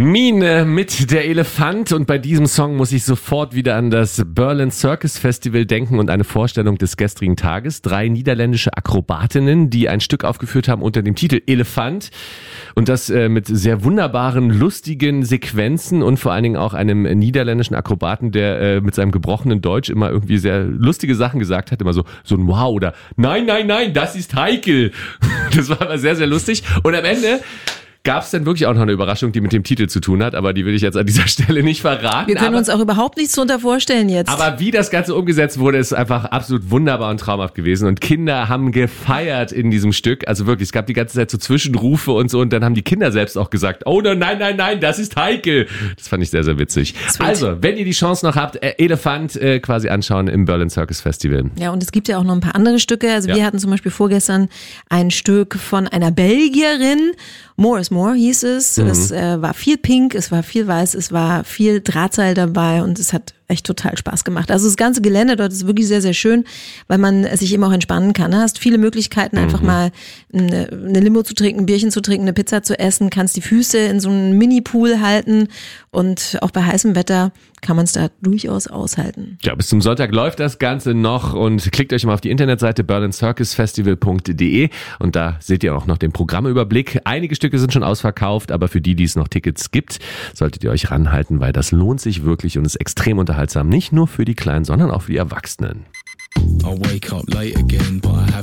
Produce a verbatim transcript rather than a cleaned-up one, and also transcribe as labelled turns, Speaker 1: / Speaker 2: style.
Speaker 1: Mine mit der Elefant, und bei diesem Song muss ich sofort wieder an das Berlin Circus Festival denken und eine Vorstellung des gestrigen Tages. Drei niederländische Akrobatinnen, die ein Stück aufgeführt haben unter dem Titel Elefant, und das äh, mit sehr wunderbaren, lustigen Sequenzen und vor allen Dingen auch einem niederländischen Akrobaten, der äh, mit seinem gebrochenen Deutsch immer irgendwie sehr lustige Sachen gesagt hat, immer so, so ein Wow oder Nein, nein, nein, das ist heikel. Das war aber sehr, sehr lustig, und am Ende gab es dann wirklich auch noch eine Überraschung, die mit dem Titel zu tun hat, aber die will ich jetzt an dieser Stelle nicht verraten.
Speaker 2: Wir können
Speaker 1: aber,
Speaker 2: uns auch überhaupt nichts drunter vorstellen jetzt.
Speaker 1: Aber wie das Ganze umgesetzt wurde, ist einfach absolut wunderbar und traumhaft gewesen, und Kinder haben gefeiert in diesem Stück. Also wirklich, es gab die ganze Zeit so Zwischenrufe und so, und dann haben die Kinder selbst auch gesagt, oh nein, nein, nein, nein, das ist heikel. Das fand ich sehr, sehr witzig. Sweet. Also, wenn ihr die Chance noch habt, äh, Elefant äh, quasi anschauen im Berlin Circus Festival.
Speaker 2: Ja, und es gibt ja auch noch ein paar andere Stücke. Also ja. Wir hatten zum Beispiel vorgestern ein Stück von einer Belgierin, More is More hieß es. Mhm. Es äh, war viel pink, es war viel weiß, es war viel Drahtseil dabei, und es hat echt total Spaß gemacht. Also das ganze Gelände dort ist wirklich sehr, sehr schön, weil man sich immer auch entspannen kann. Du hast viele Möglichkeiten, einfach mhm. mal eine, eine Limo zu trinken, ein Bierchen zu trinken, eine Pizza zu essen, kannst die Füße in so einen Mini-Pool halten, und auch bei heißem Wetter kann man es da durchaus aushalten.
Speaker 1: Ja, bis zum Sonntag läuft das Ganze noch, und klickt euch mal auf die Internetseite berlin circus festival punkt de, und da seht ihr auch noch den Programmüberblick. Einige Stücke sind schon ausverkauft, aber für die, die es noch Tickets gibt, solltet ihr euch ranhalten, weil das lohnt sich wirklich und ist extrem unterhaltsam. Nicht nur für die Kleinen, sondern auch für die Erwachsenen. I'll wake up late again, but I have